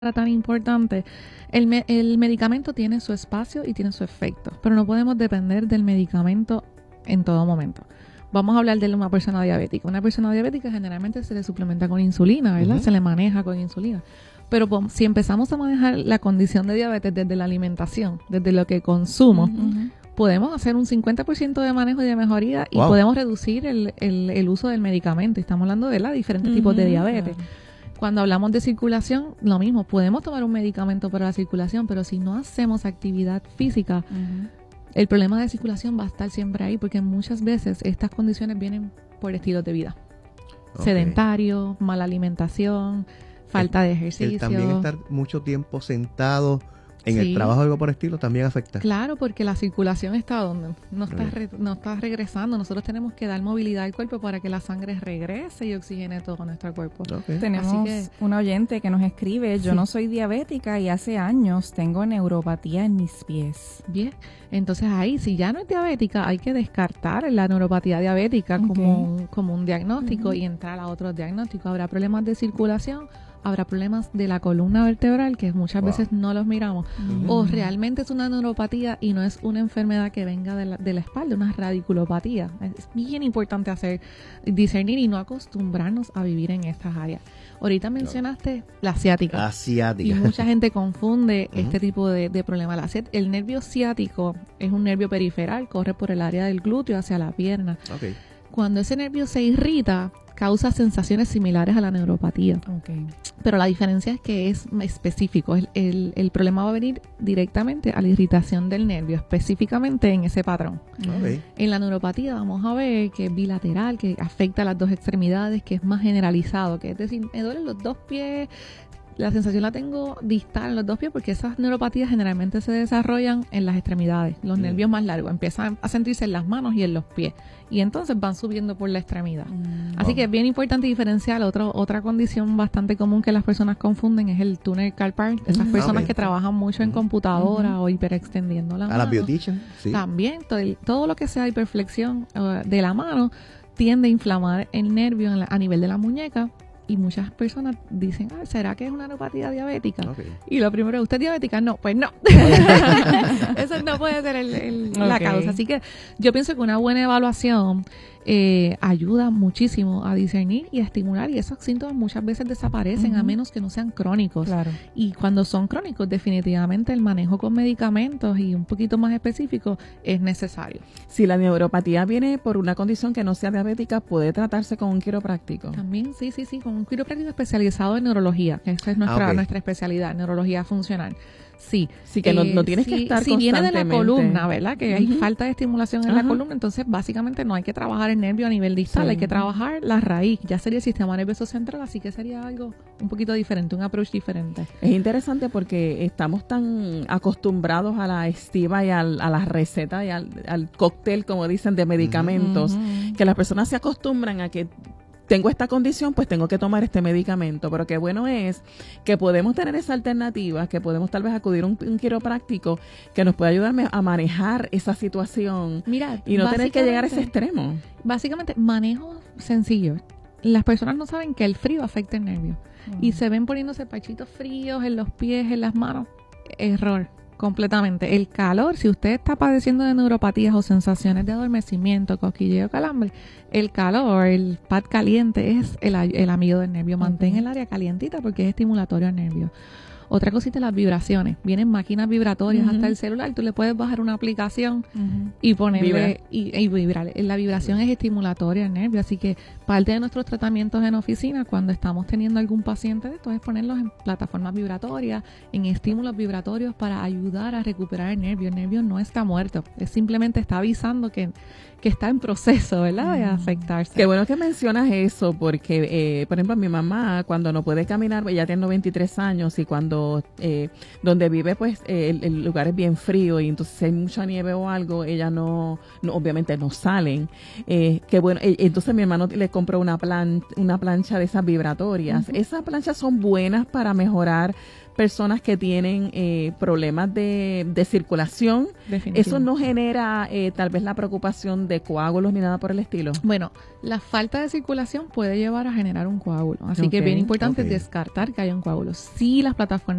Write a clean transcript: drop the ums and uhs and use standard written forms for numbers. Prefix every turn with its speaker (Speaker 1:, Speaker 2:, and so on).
Speaker 1: tan importante, el medicamento tiene su espacio y tiene su efecto, pero no podemos depender del medicamento en todo momento. Vamos a hablar de una persona diabética. Una persona diabética generalmente se le suplementa con insulina, ¿verdad? Se le maneja con insulina. Pero si empezamos a manejar la condición de diabetes desde la alimentación, desde lo que consumo, podemos hacer un 50% de manejo y de mejoría y podemos reducir el uso del medicamento. Estamos hablando de diferentes tipos de diabetes. Cuando hablamos de circulación, lo mismo. Podemos tomar un medicamento para la circulación, pero si no hacemos actividad física, el problema de circulación va a estar siempre ahí, porque muchas veces estas condiciones vienen por estilos de vida. Sedentario, mala alimentación, falta de ejercicio.
Speaker 2: También estar mucho tiempo sentado en el trabajo, algo por estilo, también afecta.
Speaker 1: Claro, porque la circulación está donde no está regresando. Nosotros tenemos que dar movilidad al cuerpo para que la sangre regrese y oxigene todo nuestro cuerpo.
Speaker 3: Tenemos una oyente que nos escribe: yo no soy diabética y hace años tengo neuropatía en mis pies.
Speaker 1: Bien, entonces ahí, si ya no es diabética, hay que descartar la neuropatía diabética como un diagnóstico y entrar a otros diagnósticos. Habrá problemas de circulación, habrá problemas de la columna vertebral que muchas veces no los miramos. O realmente es una neuropatía y no es una enfermedad que venga de la espalda, una radiculopatía. Es bien importante discernir y no acostumbrarnos a vivir en estas áreas. Ahorita mencionaste la ciática.
Speaker 2: La ciática.
Speaker 1: Y mucha gente confunde este tipo de problema. El nervio ciático es un nervio periferal, corre por el área del glúteo hacia la pierna. Cuando ese nervio se irrita, causa sensaciones similares a la neuropatía. Pero la diferencia es que es específico. El problema va a venir directamente a la irritación del nervio, específicamente en ese patrón. En la neuropatía vamos a ver que es bilateral, que afecta a las dos extremidades, que es más generalizado, que es decir, me duelen los dos pies. La sensación la tengo distal en los dos pies, porque esas neuropatías generalmente se desarrollan en las extremidades, los nervios más largos, empiezan a sentirse en las manos y en los pies, y entonces van subiendo por la extremidad. Así que es bien importante diferenciar. Otra condición bastante común que las personas confunden es el túnel carpal. Esas personas que trabajan mucho en computadora o hiperextendiendo la mano.
Speaker 2: A las beautician,
Speaker 1: También, todo lo que sea hiperflexión de la mano tiende a inflamar el nervio a nivel de la muñeca. Y muchas personas dicen, ¿será que es una neuropatía diabética? Y lo primero, ¿usted es diabética? No, pues no. Eso no puede ser la causa. Así que yo pienso que una buena evaluación ayuda muchísimo a discernir y a estimular, y esos síntomas muchas veces desaparecen a menos que no sean crónicos. Y cuando son crónicos, definitivamente el manejo con medicamentos y un poquito más específico es necesario.
Speaker 3: Si la neuropatía viene por una condición que no sea diabética, ¿puede tratarse con un quiropráctico?
Speaker 1: También, sí, con un quiropráctico especializado en neurología, que esa es nuestra especialidad, neurología funcional. Sí,
Speaker 3: que no tienes que estar
Speaker 1: si viene de la columna, ¿verdad? Que hay falta de estimulación en la columna, entonces básicamente no hay que trabajar el nervio a nivel distal, hay que trabajar la raíz. Ya sería el sistema nervioso central, así que sería algo un poquito diferente, un approach diferente.
Speaker 3: Es interesante porque estamos tan acostumbrados a la estiva y a la receta y al cóctel, como dicen, de medicamentos, que las personas se acostumbran a que tengo esta condición, pues tengo que tomar este medicamento. Pero qué bueno es que podemos tener esa alternativa, que podemos tal vez acudir a un quiropráctico que nos pueda ayudarme a manejar esa situación.
Speaker 1: Mira,
Speaker 3: y no tener que llegar a ese extremo.
Speaker 1: Básicamente, manejo sencillo. Las personas no saben que el frío afecta el nervio. Y se ven poniéndose parchitos fríos en los pies, en las manos. Error. Completamente. El calor, si usted está padeciendo de neuropatías o sensaciones de adormecimiento, cosquilleo, calambre, el calor, el pad caliente es el amigo del nervio. Mantén el área calientita porque es estimulatorio al nervio. Otra cosita, las vibraciones. Vienen máquinas vibratorias hasta el celular. Tú le puedes bajar una aplicación y ponerle y vibrar. La vibración es estimulatoria al nervio. Así que parte de nuestros tratamientos en oficina, cuando estamos teniendo algún paciente de esto, es ponerlos en plataformas vibratorias, en estímulos vibratorios para ayudar a recuperar el nervio. El nervio no está muerto. Es simplemente está avisando que está en proceso, ¿verdad?, de afectarse.
Speaker 3: Qué bueno que mencionas eso, porque, por ejemplo, mi mamá, cuando no puede caminar, ella tiene 93 años, y cuando, donde vive, pues, el lugar es bien frío, y entonces si hay mucha nieve o algo, ella no obviamente no salen. Qué bueno, entonces mi hermano le compró una plancha de esas vibratorias. Esas planchas son buenas para mejorar personas que tienen problemas de circulación. Eso no genera tal vez la preocupación de coágulos ni nada por el estilo.
Speaker 1: Bueno, la falta de circulación puede llevar a generar un coágulo, así que es bien importante descartar que haya un coágulo. Sí, las plataformas